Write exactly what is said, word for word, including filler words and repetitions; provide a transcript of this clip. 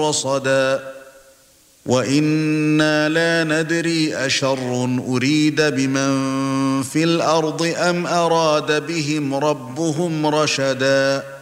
رصدا وَإِنَّا لَا نَدْرِي أَشَرٌّ أُرِيدَ بِمَن فِي الْأَرْضِ أَمْ أَرَادَ بِهِمْ رَبُّهُمْ رَشَدًا